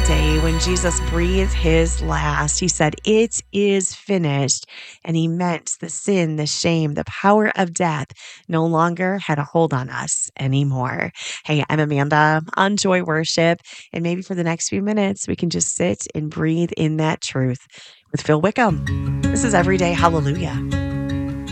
day when Jesus breathed his last. He said, "It is finished." And he meant the sin, the shame, the power of death no longer had a hold on us anymore. Hey, I'm Amanda on Joy Worship. And maybe for the next few minutes, we can just sit and breathe in that truth with Phil Wickham. This is Everyday Hallelujah.